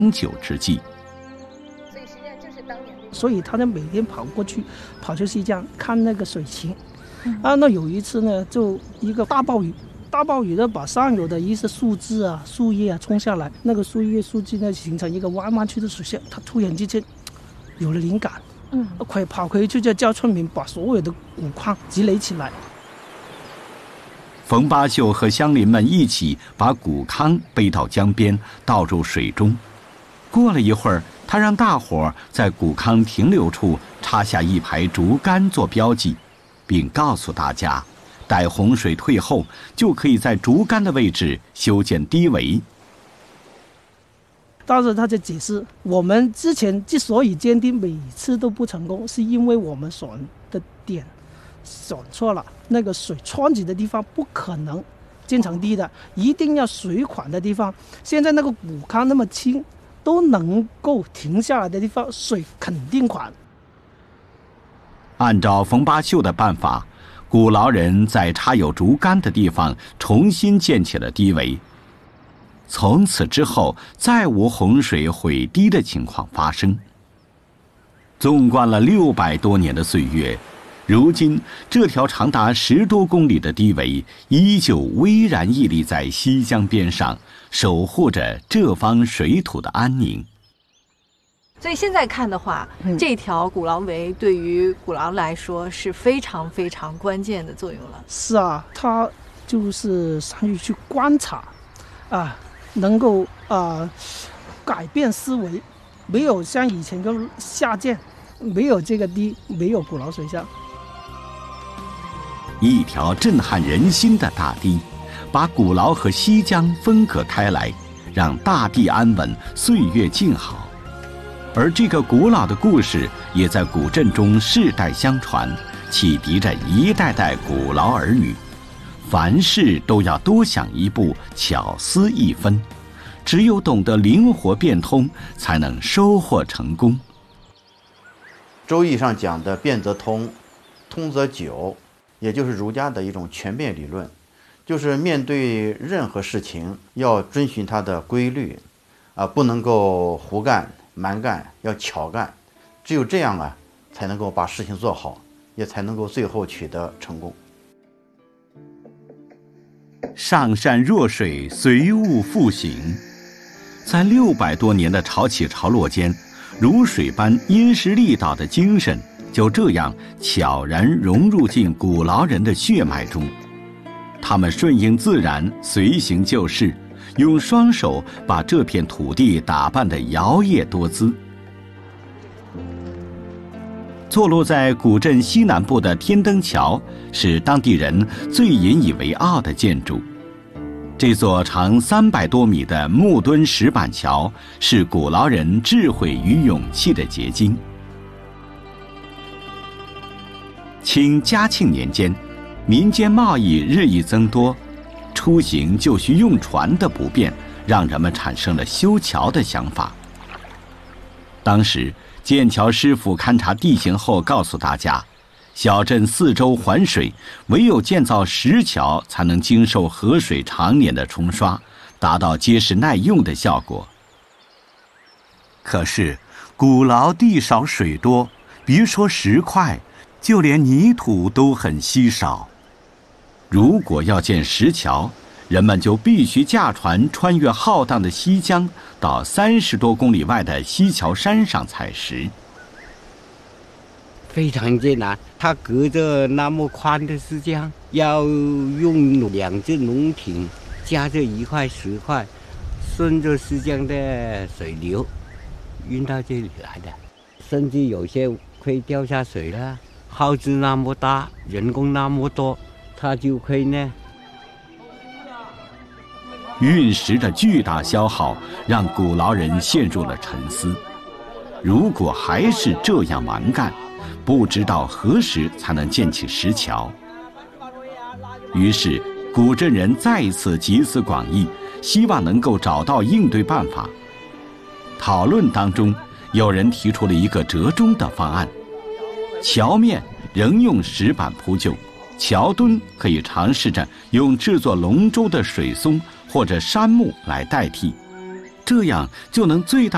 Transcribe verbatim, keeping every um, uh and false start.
饮酒之计。 所以实际上就是当年， 所以他就每天跑过去，跑去西江看那个水情。嗯、啊，那有一次呢，就一个大暴雨。大暴雨呢，把上游的一些树枝啊、树叶啊冲下来，那个树叶、树枝呢形成一个弯弯曲的水线。他突然之间有了灵感，嗯，快跑回去就叫村民把所有的谷矿积累起来。 冯八秀和乡邻们一起把谷糠背到江边，倒入水中。过了一会儿，他让大伙在谷糠停留处插下一排竹竿做标记，并告诉大家，待洪水退后，就可以在竹竿的位置修建堤围。 但是他就解释，我们之前之所以坚定每次都不成功，是因为我们选的点选错了，那个水湍急的地方不可能建成堤的，一定要水缓的地方。现在那个谷糠那么轻，都能够停下来的地方，水肯定缓。 按照冯八秀的办法，古劳人在插有竹竿的地方重新建起了堤围。从此之后，再无洪水毁堤的情况发生。纵观了六百多年的岁月，如今这条长达十多公里的堤围依旧巍然屹立在西江边上，守护着这方水土的安宁。 所以现在看的话，嗯、这条古劳围对于古劳来说是非常非常关键的作用了。 是啊，它就是善于去观察，啊，能够啊改变思维。没有像以前的下建，没有这个堤，没有古劳水校。 一条震撼人心的大堤，把古劳和西江分隔开来，让大地安稳，岁月静好。而这个古老的故事也在古镇中世代相传，启迪着一代代古劳儿女，凡事都要多想一步，巧思一分，只有懂得灵活变通，才能收获成功。 周易上讲的变则通，通则久，也就是儒家的一种全变理论，就是面对任何事情要遵循它的规律，啊，不能够胡干蛮干，要巧干，只有这样啊，才能够把事情做好，也才能够最后取得成功。 上善若水，随物复形。在六百多年的潮起潮落间，如水般因势利导的精神，就这样悄然融入进古劳人的血脉中。他们顺应自然，随行就市，用双手把这片土地打扮得摇曳多姿。坐落在古镇西南部的天灯桥是当地人最引以为傲的建筑。这座长三百多米的木墩石板桥是古劳人智慧与勇气的结晶。清嘉庆年间，民间贸易日益增多，出行就需用船的不便，让人们产生了修桥的想法。当时建桥师傅勘察地形后告诉大家，小镇四周环水，唯有建造石桥才能经受河水常年的冲刷，达到结实耐用的效果。可是古劳地少水多，别说石块，就连泥土都很稀少。如果要建石桥，人们就必须驾船穿越浩荡的西江，到三十多公里外的西樵山上采石。 非常艰难，它隔着那么宽的石江，要用两只龙艇夹着一块石块，顺着石江的水流运到这里来的，甚至有些会掉下水了。耗资那么大，人工那么多，它就会呢。 运石的巨大消耗让古劳人陷入了沉思。如果还是这样蛮干，不知道何时才能建起石桥。于是古镇人再一次集思广益，希望能够找到应对办法。讨论当中，有人提出了一个折中的方案：桥面仍用石板铺就，桥墩可以尝试着用制作龙舟的水松或者杉木来代替，这样就能最大